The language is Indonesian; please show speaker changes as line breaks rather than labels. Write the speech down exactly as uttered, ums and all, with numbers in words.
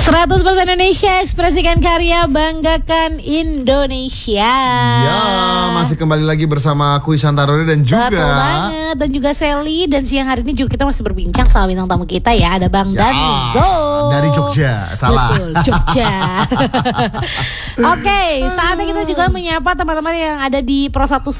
seratus persen Indonesia, ekspresikan karya, banggakan Indonesia.
Ya, masih kembali lagi bersama aku Isantarori dan juga
Betul banget, dan juga Sally. Dan siang hari ini juga kita masih berbincang sama bintang tamu kita ya. Ada Bang
ya,
Danzo
dari Jogja, salah.
Betul, Jogja. Oke, saatnya kita juga menyapa teman-teman yang ada di Pro satu